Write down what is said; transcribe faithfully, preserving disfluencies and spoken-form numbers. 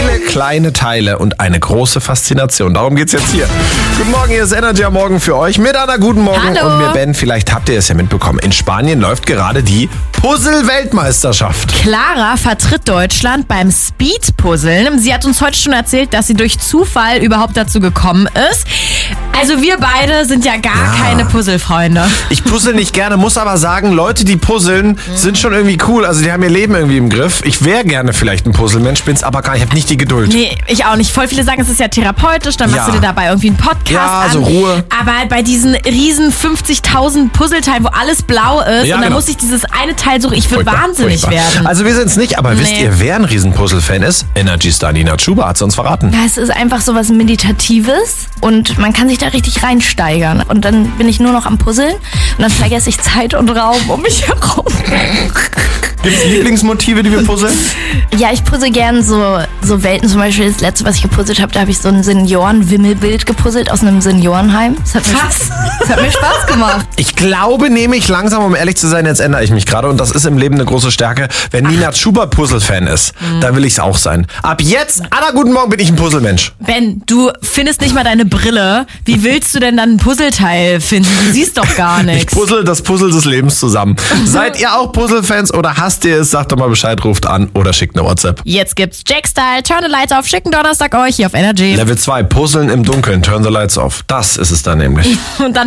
Viele kleine Teile und eine große Faszination. Darum geht's jetzt hier. Guten Morgen, hier ist Energy am Morgen für euch. Mit Anna, guten Morgen. Hallo. Und mir Ben, vielleicht habt ihr es ja mitbekommen. In Spanien läuft gerade die Puzzle-Weltmeisterschaft. Clara vertritt Deutschland beim Speed-Puzzeln. Sie hat uns heute schon erzählt, dass sie durch Zufall überhaupt dazu gekommen ist. Also wir beide sind ja gar Ja. keine Puzzlefreunde. Ich puzzle nicht gerne, muss aber sagen, Leute, die puzzeln, sind schon irgendwie cool. Also die haben ihr Leben irgendwie im Griff. Ich wäre gerne vielleicht ein Puzzlemensch, bin's aber gar nicht. Ich habe nicht die Geduld. Nee, ich auch nicht. Voll viele sagen, es ist ja therapeutisch, dann machst Ja. du dir dabei irgendwie einen Podcast Ja, an. so Ruhe. Aber halt bei diesen riesen fünfzigtausend Puzzleteilen, wo alles blau ist Ja, und dann genau. muss ich dieses eine Teil suchen. Ich will Furchtbar, wahnsinnig furchtbar. werden. Also wir sind's nicht, aber wisst Nee. ihr, wer ein riesen Puzzle-Fan ist? Energy-Star Nina Chuba hat's uns verraten. Ja, es ist einfach so was Meditatives und man kann sich da richtig reinsteigern. Und dann bin ich nur noch am Puzzeln und dann vergesse ich Zeit und Raum um mich herum. Gibt's Lieblingsmotive, die wir puzzeln? Ja, ich puzzle gern so, so Welten. Zum Beispiel das letzte, was ich gepuzzelt habe, da habe ich so ein Senioren-Wimmelbild gepuzzelt aus einem Seniorenheim. Das hat, mir, Was? das hat mir Spaß gemacht. Ich glaube, nehme ich langsam, um ehrlich zu sein, jetzt ändere ich mich gerade. Und das ist im Leben eine große Stärke. Wenn Nina Chuba Puzzle-Fan ist, dann will ich's auch sein. Ab jetzt, Anna, guten Morgen, bin ich ein Puzzlemensch. Ben, du findest nicht mal deine Brille. Wie willst du denn dann ein Puzzleteil finden? Du siehst doch gar Ich nichts. puzzle das Puzzle des Lebens zusammen. Seid ihr auch Puzzle-Fans oder hasst ihr es? Sagt doch mal Bescheid, ruft an oder schickt eine WhatsApp. Jetzt gibt's Jack-Style, Turn the Lights Off, schicken Donnerstag euch hier auf Energy. Level zwei, Puzzeln im Dunkeln, Turn the Lights off. Das ist es dann nämlich. Und dann